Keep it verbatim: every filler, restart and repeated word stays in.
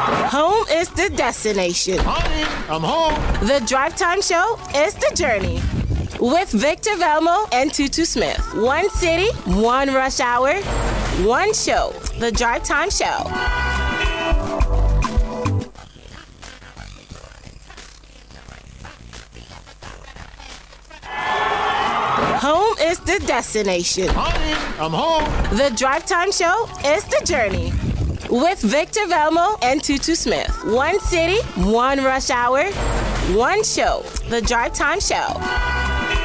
Home is the destination. Honey, I'm home. The Drive Time Show is the journey. With Victor Velmo and Tutu Smith. One city, one rush hour, one show. The Drive Time Show. Home is the destination. Honey, I'm home. The Drive Time Show is the journey. With Victor Velmo and Tutu Smith. One city, one rush hour, one show. The Drive Time Show.